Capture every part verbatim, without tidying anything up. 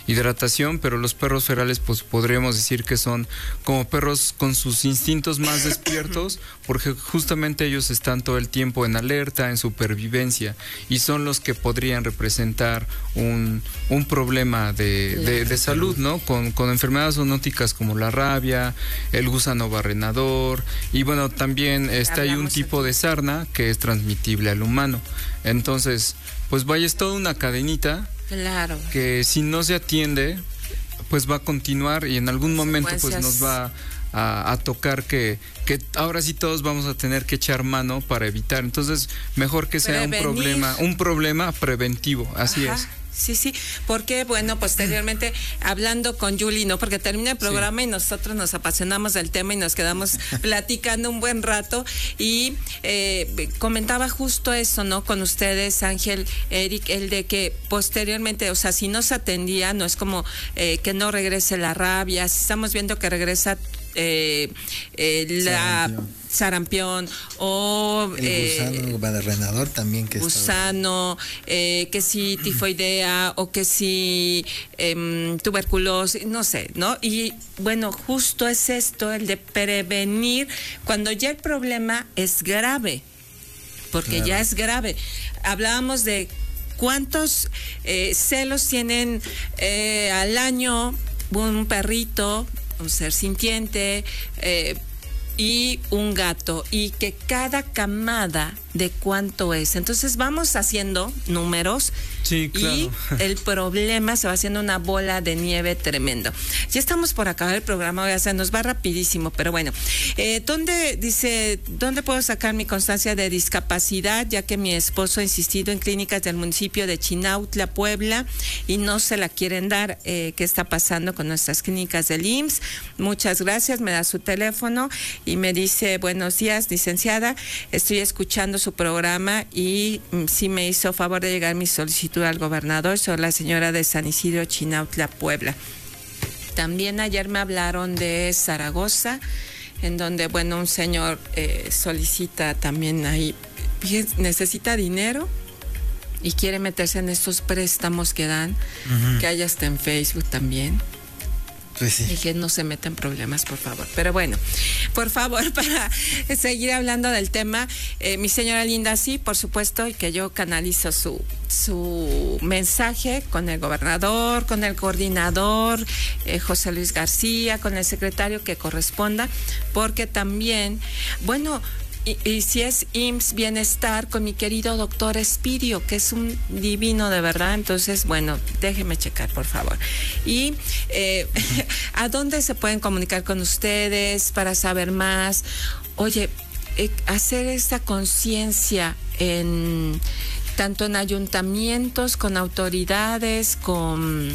hidratación, pero los perros ferales pues podríamos decir que son como perros con sus instintos más despiertos, porque justamente ellos están todo el tiempo en alerta, en supervivencia, y son los que podrían representar un, un problema de, de, de salud, ¿no? Con, con enfermedades zoonóticas como la rabia, el gusano barrenador, y bueno, también está ahí un tipo de sarna que es transmitible al humano. Entonces, pues vaya, es toda una cadenita, claro, que si no se atiende, pues va a continuar y en algún momento pues nos va a, a tocar que, que ahora sí todos vamos a tener que echar mano para evitar. Entonces, mejor que sea Prevenir. un problema, un problema preventivo, así Ajá. es. Sí, sí, porque bueno, posteriormente hablando con Yuli, ¿no? Porque termina el programa sí. y nosotros nos apasionamos del tema y nos quedamos platicando un buen rato y eh, comentaba justo eso, ¿no? Con ustedes, Ángel, Eric, el de que posteriormente, o sea, si no se atendía, no es como eh, que no regrese la rabia, si estamos viendo que regresa eh, eh, la... Sarampión. sarampión o el gusano eh, barrenador también que gusano eh, que si tifoidea o que si eh, tuberculosis, no sé, ¿no? Y bueno, justo es esto, el de prevenir cuando ya el problema es grave, porque claro. ya es grave. Hablábamos de cuántos eh, celos tienen eh, al año un perrito, un ser sintiente, eh, y un gato, y que cada camada de cuánto es. Entonces vamos haciendo números sí, claro. y el problema se va haciendo una bola de nieve tremendo. Ya estamos por acabar el programa, o sea, nos va rapidísimo, pero bueno. Eh, ¿Dónde, dice, dónde puedo sacar mi constancia de discapacidad, ya que mi esposo ha insistido en clínicas del municipio de Chinautla, Puebla, y no se la quieren dar? Eh, ¿Qué está pasando con nuestras clínicas del I M S S? Muchas gracias, me da su teléfono y me dice: buenos días, licenciada, estoy escuchando su programa y mm, sí me hizo favor de llegar mi solicitud al gobernador. Soy la señora de San Isidro, Chinautla, Puebla. También ayer me hablaron de Zaragoza, en donde, bueno, un señor eh, solicita también ahí, necesita dinero y quiere meterse en estos préstamos que dan, uh-huh. que hay hasta en Facebook también. Pues sí. Y que no se metan problemas, por favor. Pero bueno, por favor, para seguir hablando del tema, eh, mi señora linda, sí, por supuesto, y que yo canalizo su su mensaje con el gobernador, con el coordinador, eh, José Luis García, con el secretario que corresponda, porque también, bueno, Y, y si es I M S S Bienestar, con mi querido doctor Espidio, que es un divino de verdad. Entonces, bueno, déjeme checar, por favor. Y eh, ¿a dónde se pueden comunicar con ustedes para saber más? Oye, eh, hacer esta conciencia en tanto en ayuntamientos, con autoridades, con,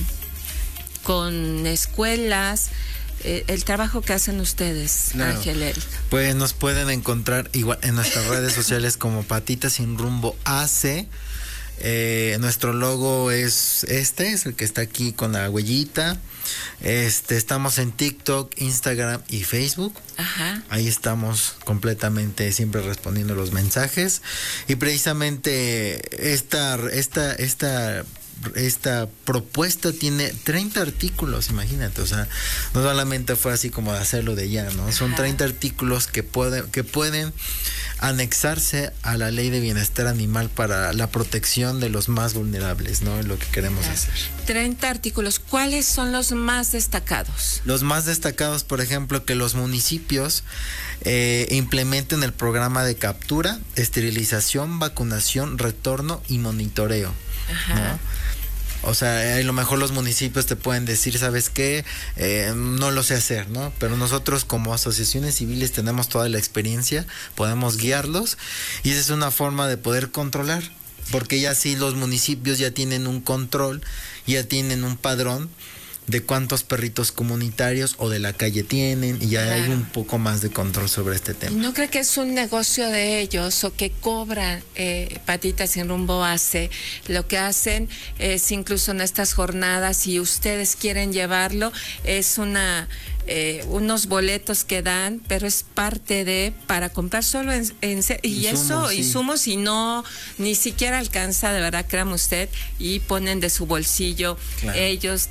con escuelas. El trabajo que hacen ustedes, claro. Ángel, Eric. Pues nos pueden encontrar igual en nuestras redes sociales como Patitas Sin Rumbo A C. Eh, nuestro logo es este, es el que está aquí con la huellita. Este, estamos en TikTok, Instagram y Facebook. Ajá. Ahí estamos completamente siempre respondiendo los mensajes. Y precisamente esta, esta, esta esta propuesta tiene treinta artículos, imagínate, o sea, no solamente fue así como de hacerlo de ya, ¿no? Son treinta artículos que pueden, que pueden anexarse a la ley de bienestar animal para la protección de los más vulnerables, ¿no? Es lo que queremos hacer. treinta artículos, ¿cuáles son los más destacados? Los más destacados, por ejemplo, que los municipios eh, implementen el programa de captura, esterilización, vacunación, retorno y monitoreo. Ajá. ¿No? O sea, a lo mejor los municipios te pueden decir, ¿sabes qué? Eh, no lo sé hacer, ¿no? Pero nosotros como asociaciones civiles tenemos toda la experiencia, podemos guiarlos y esa es una forma de poder controlar, porque ya sí los municipios ya tienen un control, ya tienen un padrón de cuántos perritos comunitarios o de la calle tienen y ya claro. hay un poco más de control sobre este tema. ¿No cree que es un negocio de ellos o que cobran eh, Patitas Sin Rumbo hace? Lo que hacen es incluso en estas jornadas, si ustedes quieren llevarlo, es una... Eh, unos boletos que dan, pero es parte de para comprar solo en, en y insumos, eso sí. insumos y no ni siquiera alcanza, de verdad, créame usted, y ponen de su bolsillo claro. ellos